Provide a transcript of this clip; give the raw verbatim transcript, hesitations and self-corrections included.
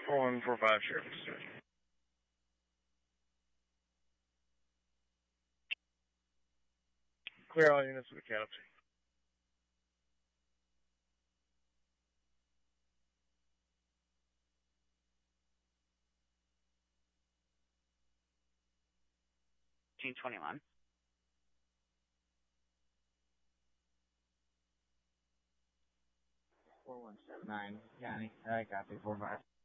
four one four five, Sheriff. Clear all units with a canopy. fifteen twenty-one. four one seven nine, County. I copy, four five.